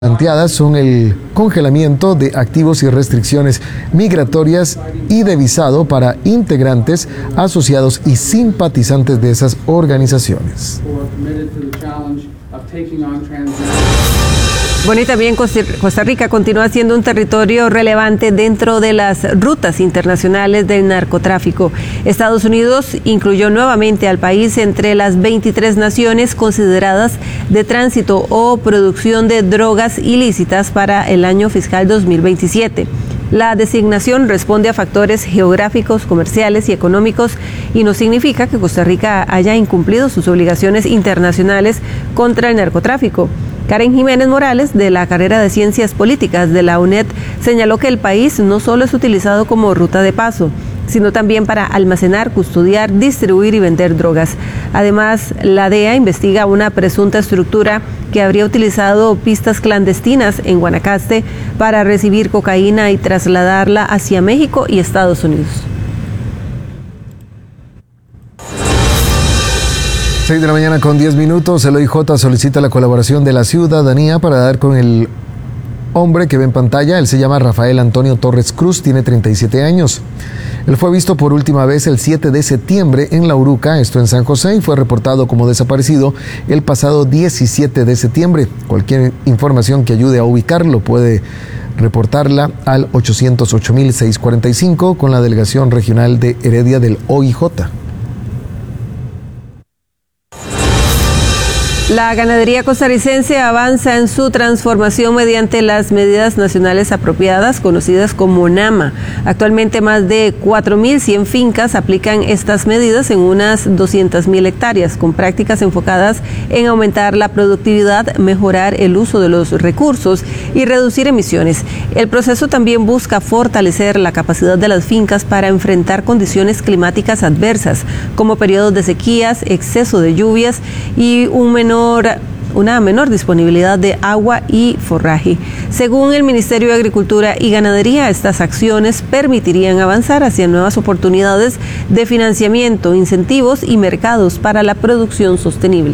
Planteadas son el congelamiento de activos y restricciones migratorias y de visado para integrantes, asociados y simpatizantes de esas organizaciones. Bueno, y también Costa Rica continúa siendo un territorio relevante dentro de las rutas internacionales del narcotráfico. Estados Unidos incluyó nuevamente al país entre las 23 naciones consideradas de tránsito o producción de drogas ilícitas para el año fiscal 2027. La designación responde a factores geográficos, comerciales y económicos y no significa que Costa Rica haya incumplido sus obligaciones internacionales contra el narcotráfico. Karen Jiménez Morales, de la carrera de Ciencias Políticas de la UNED, señaló que el país no solo es utilizado como ruta de paso, sino también para almacenar, custodiar, distribuir y vender drogas. Además, la DEA investiga una presunta estructura que habría utilizado pistas clandestinas en Guanacaste para recibir cocaína y trasladarla hacia México y Estados Unidos. 6 de la mañana con 10 minutos, el OIJ solicita la colaboración de la ciudadanía para dar con el hombre que ve en pantalla. Él se llama Rafael Antonio Torres Cruz, tiene 37 años. Él fue visto por última vez el 7 de septiembre en La Uruca, esto en San José, y fue reportado como desaparecido el pasado 17 de septiembre. Cualquier información que ayude a ubicarlo puede reportarla al 808.645 con la Delegación Regional de Heredia del OIJ. La ganadería costarricense avanza en su transformación mediante las medidas nacionales apropiadas, conocidas como NAMA. Actualmente más de 4.100 fincas aplican estas medidas en unas 200.000 hectáreas, con prácticas enfocadas en aumentar la productividad, mejorar el uso de los recursos y reducir emisiones. El proceso también busca fortalecer la capacidad de las fincas para enfrentar condiciones climáticas adversas, como periodos de sequías, exceso de lluvias y una menor disponibilidad de agua y forraje. Según el Ministerio de Agricultura y Ganadería, estas acciones permitirían avanzar hacia nuevas oportunidades de financiamiento, incentivos y mercados para la producción sostenible.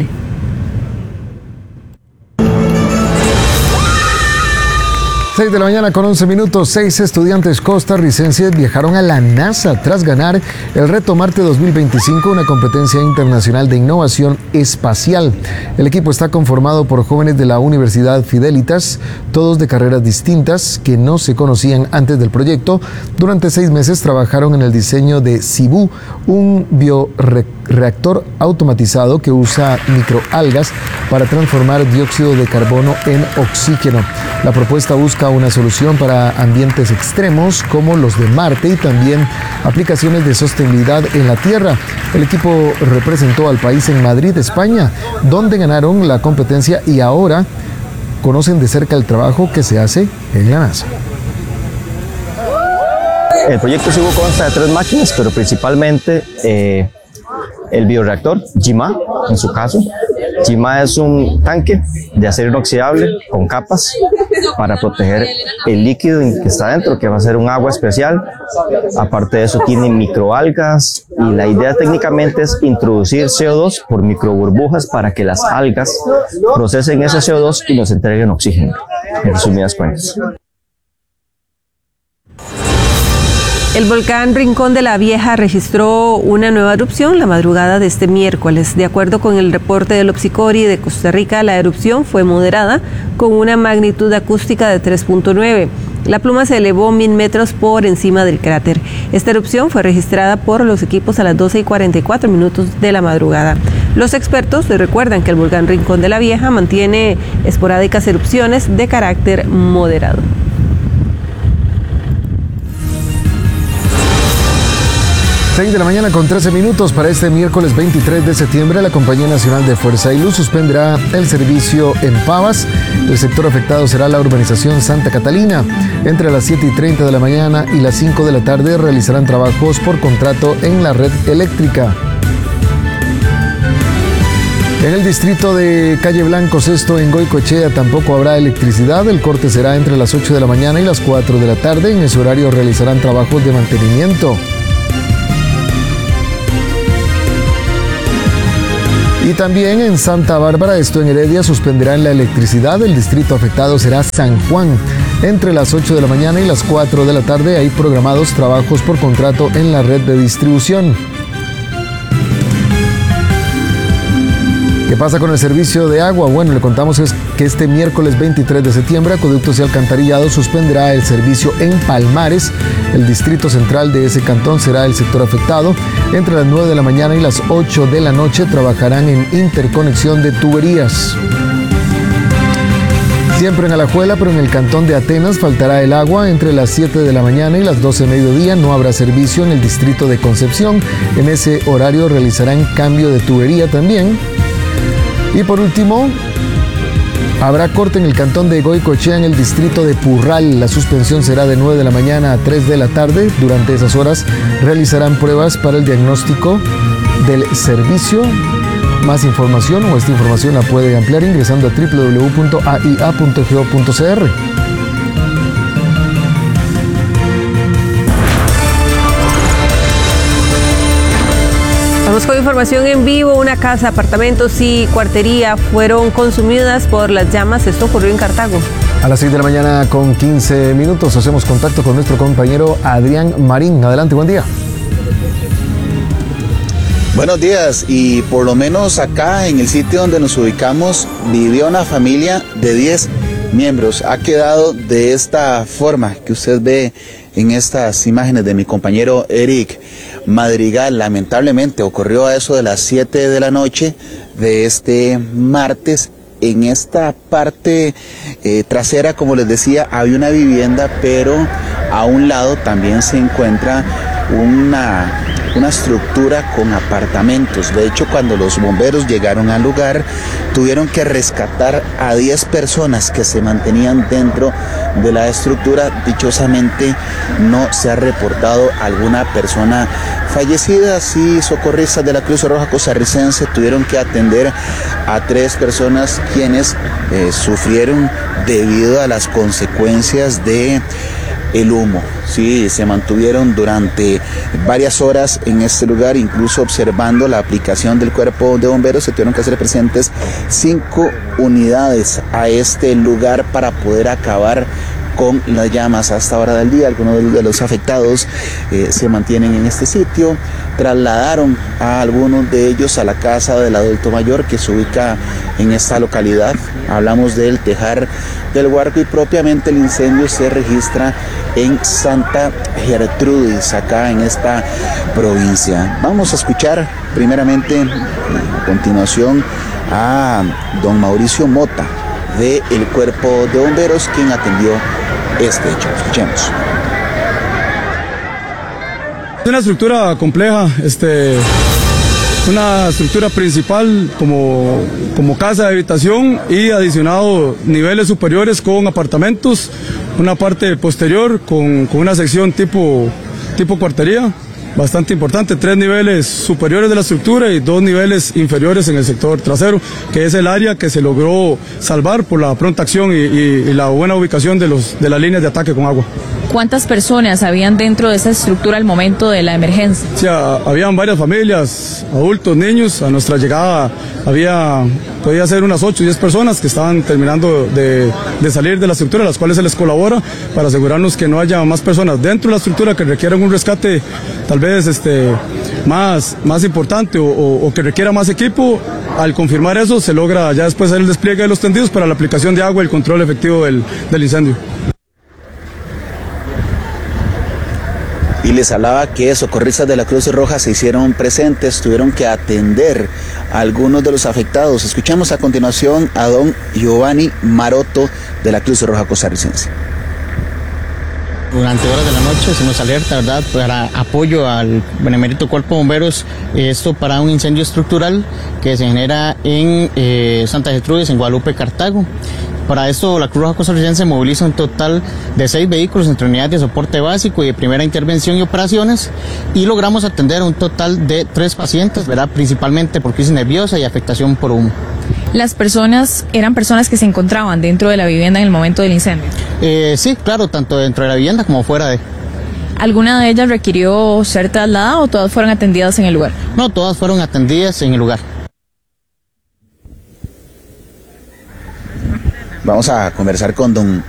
6 de la mañana con 11 minutos, 6 estudiantes costarricenses viajaron a la NASA tras ganar el Reto Marte 2025, una competencia internacional de innovación espacial. El equipo está conformado por jóvenes de la Universidad Fidelitas, todos de carreras distintas que no se conocían antes del proyecto. Durante 6 meses trabajaron en el diseño de Cibú, un bioreactor automatizado que usa microalgas para transformar dióxido de carbono en oxígeno. La propuesta busca una solución para ambientes extremos como los de Marte y también aplicaciones de sostenibilidad en la Tierra. El equipo representó al país en Madrid, España, donde ganaron la competencia y ahora conocen de cerca el trabajo que se hace en la NASA. El proyecto Cibú consta de 3 máquinas, pero principalmente el bioreactor, GIMA, en su caso. GIMA es un tanque de acero inoxidable con capas para proteger el líquido que está dentro, que va a ser un agua especial. Aparte de eso, tiene microalgas y la idea técnicamente es introducir CO2 por microburbujas para que las algas procesen ese CO2 y nos entreguen oxígeno, en resumidas cuentas. El volcán Rincón de la Vieja registró una nueva erupción la madrugada de este miércoles. De acuerdo con el reporte del Opsicori de Costa Rica, la erupción fue moderada con una magnitud acústica de 3.9. La pluma se elevó 1000 metros por encima del cráter. Esta erupción fue registrada por los equipos a las 12:44 de la madrugada. Los expertos recuerdan que el volcán Rincón de la Vieja mantiene esporádicas erupciones de carácter moderado. 6 de la mañana con 13 minutos para este miércoles 23 de septiembre, la Compañía Nacional de Fuerza y Luz suspenderá el servicio en Pavas. El sector afectado será la urbanización Santa Catalina. Entre las 7:30 de la mañana y las 5 de la tarde realizarán trabajos por contrato en la red eléctrica. En el distrito de Calle Blanco Sexto en Goicoechea tampoco habrá electricidad. El corte será entre las 8 de la mañana y las 4 de la tarde. En ese horario realizarán trabajos de mantenimiento. Y también en Santa Bárbara, esto en Heredia, suspenderán la electricidad. El distrito afectado será San Juan. Entre las 8 de la mañana y las 4 de la tarde hay programados trabajos por contrato en la red de distribución. ¿Qué pasa con el servicio de agua? Bueno, le contamos que este miércoles 23 de septiembre, Acueductos y Alcantarillado suspenderá el servicio en Palmares. El distrito central de ese cantón será el sector afectado. Entre las 9 de la mañana y las 8 de la noche trabajarán en interconexión de tuberías. Siempre en Alajuela, pero en el cantón de Atenas faltará el agua. Entre las 7 de la mañana y las 12 de mediodía no habrá servicio en el distrito de Concepción. En ese horario realizarán cambio de tubería también. Y por último, habrá corte en el cantón de Goicoechea en el distrito de Purral. La suspensión será de 9 de la mañana a 3 de la tarde. Durante esas horas realizarán pruebas para el diagnóstico del servicio. Más información o esta información la puede ampliar ingresando a www.aia.go.cr. Vamos con información en vivo. Una casa, apartamentos y cuartería fueron consumidas por las llamas. Esto ocurrió en Cartago. A las 6 de la mañana con 15 minutos hacemos contacto con nuestro compañero Adrián Marín. Adelante, buen día. Buenos días, y por lo menos acá en el sitio donde nos ubicamos vivió una familia de 10 miembros. Ha quedado de esta forma que usted ve en estas imágenes de mi compañero Eric Madrigal. Lamentablemente ocurrió a eso de las 7 de la noche de este martes. En esta parte trasera, como les decía, había una vivienda, pero a un lado también se encuentra una estructura con apartamentos. De hecho, cuando los bomberos llegaron al lugar, tuvieron que rescatar a 10 personas que se mantenían dentro de la estructura. Dichosamente no se ha reportado alguna persona fallecida. Sí, socorristas de la Cruz Roja Costarricense tuvieron que atender a 3 personas quienes sufrieron debido a las consecuencias de el humo. Sí, se mantuvieron durante varias horas en este lugar, incluso observando la aplicación del cuerpo de bomberos. Se tuvieron que hacer presentes 5 unidades a este lugar para poder acabar con las llamas. Hasta hora del día, algunos de los afectados se mantienen en este sitio. Trasladaron a algunos de ellos a la casa del adulto mayor que se ubica en esta localidad. Hablamos del Tejar del Huarco, y propiamente el incendio se registra en Santa Gertrudis, acá en esta provincia. Vamos a escuchar primeramente a continuación a don Mauricio Mota del Cuerpo de Bomberos, quien atendió este hecho. Escuchemos. Es una estructura compleja, una estructura principal como casa de habitación y adicionado niveles superiores con apartamentos, una parte posterior con una sección tipo cuartería, bastante importante, 3 niveles superiores de la estructura y 2 niveles inferiores en el sector trasero, que es el área que se logró salvar por la pronta acción y la buena ubicación de las líneas de ataque con agua. ¿Cuántas personas habían dentro de esa estructura al momento de la emergencia? Sí, habían varias familias, adultos, niños. A nuestra llegada podía ser unas 8 o 10 personas que estaban terminando de salir de la estructura, a las cuales se les colabora para asegurarnos que no haya más personas dentro de la estructura que requieran un rescate tal vez más importante o que requiera más equipo. Al confirmar eso, se logra ya después el despliegue de los tendidos para la aplicación de agua y el control efectivo del incendio. Y les hablaba que socorristas de la Cruz Roja se hicieron presentes, tuvieron que atender a algunos de los afectados. Escuchamos a continuación a don Giovanni Maroto de la Cruz Roja Costarricense. Durante horas de la noche se nos alerta, ¿verdad?, para apoyo al benemérito Cuerpo de Bomberos, esto para un incendio estructural que se genera en Santa Gertrudis, en Guadalupe, Cartago. Para esto, la Cruz Roja Costarricense moviliza un total de 6 vehículos entre unidades de soporte básico y de primera intervención y operaciones, y logramos atender a un total de 3 pacientes, ¿verdad?, principalmente por crisis nerviosa y afectación por humo. ¿Las personas eran personas que se encontraban dentro de la vivienda en el momento del incendio? Sí, claro, tanto dentro de la vivienda como fuera de. ¿Alguna de ellas requirió ser trasladada o todas fueron atendidas en el lugar? No, todas fueron atendidas en el lugar. Vamos a conversar con don